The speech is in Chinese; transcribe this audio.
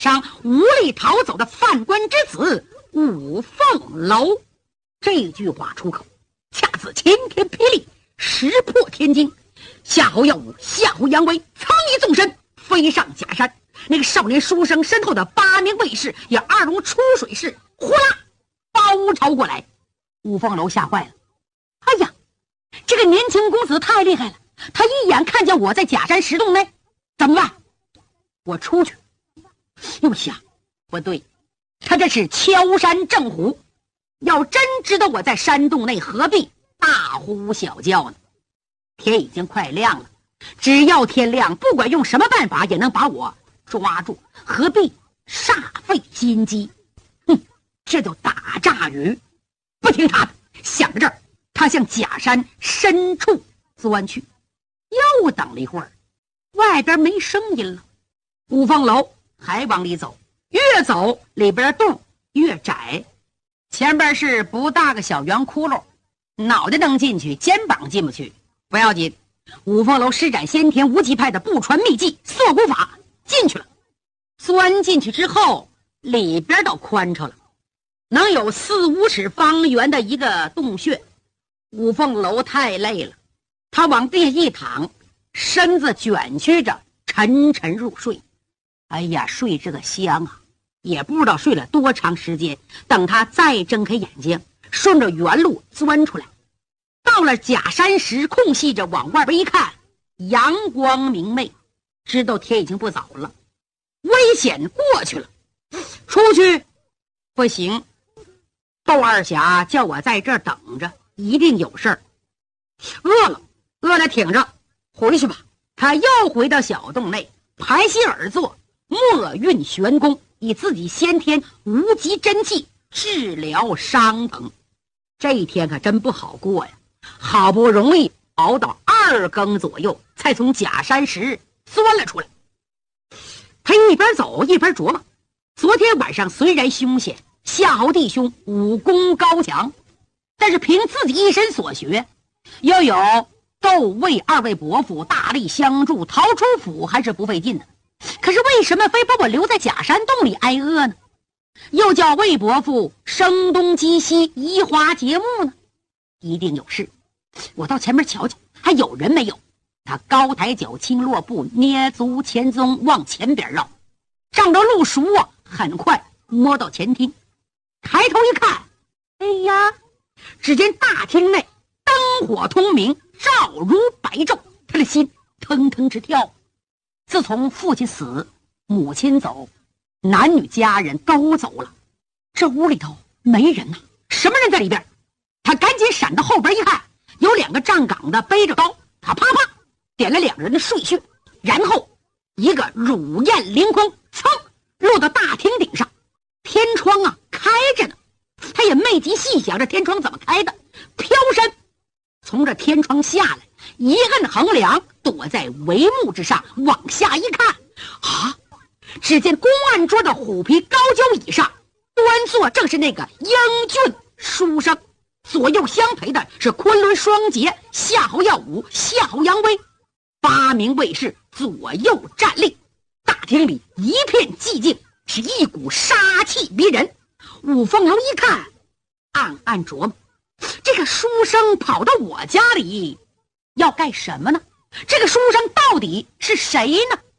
上无力逃走的犯官之子五凤楼。这句话出口，恰似晴天霹雳，石破天惊。夏侯耀武、夏侯扬威苍衣纵身飞上假山，那个少年书生身后的8名卫士也二龙出水式呼啦包抄过来。五凤楼吓坏了，哎呀，这个年轻公子太厉害了，他一眼看见我在假山石洞内，怎么办？我出去。又想，不对，他这是敲山震虎，要真知道我在山洞内，何必大呼小叫呢？天已经快亮了，只要天亮，不管用什么办法也能把我抓住，何必煞费心机？哼，这叫打诈鱼。不听他的，想到这儿，他向假山深处钻去。又等了一会儿，外边没声音了。五凤楼还往里走，越走里边洞越窄，前边是不大个小圆窟窿，脑袋能进去，肩膀进不去。不要紧，五凤楼施展先天无极派的不传秘技缩骨法进去了。钻进去之后，里边倒宽敞了，能有4、5尺方圆的一个洞穴。五凤楼太累了，他往地下一躺，身子卷曲着沉沉入睡。哎呀，睡这个香啊，也不知道睡了多长时间。等他再睁开眼睛，顺着原路钻出来，到了假山石空隙着，往外边一看，阳光明媚，知道天已经不早了，危险过去了。出去不行，窦二侠叫我在这儿等着，一定有事儿。饿了挺着，回去吧。他又回到小洞内，盘膝而坐，默运玄功，以自己先天无极真气治疗伤疼。这一天可真不好过呀，好不容易熬到2更左右，才从假山石钻了出来。他一边走一边琢磨，昨天晚上虽然凶险，夏侯弟兄武功高强，但是凭自己一身所学，要有窦魏2位伯父大力相助，逃出府还是不费劲的。可是为什么非把我留在假山洞里挨饿呢？又叫魏伯父声东击西，移花接木呢？一定有事，我到前面瞧瞧，还有人没有？他高抬脚，轻落步，捏足前踪，往前边绕，仗着路熟啊，很快摸到前厅，抬头一看，哎呀，只见大厅内灯火通明，照如白昼，他的心腾腾直跳。自从父亲死，母亲走，男女家人都走了，这屋里头没人呐，什么人在里边？他赶紧闪到后边一看，有2个站岗的背着刀，他啪啪点了2人的睡穴，然后一个乳焰凌空，噌落到大厅顶上。天窗啊开着呢，他也没及细想这天窗怎么开的，飘身从这天窗下来，一摁横梁，躲在帷幕之上，往下一看，啊，只见公案桌的虎皮高脚椅上端坐正是那个英俊书生，左右相陪的是昆仑双杰夏侯耀武、夏侯扬威，8名卫士左右站立。大厅里一片寂静，是一股杀气逼人。五凤楼一看，暗暗琢磨，这个书生跑到我家里要干什么呢？这个书生到底是谁呢？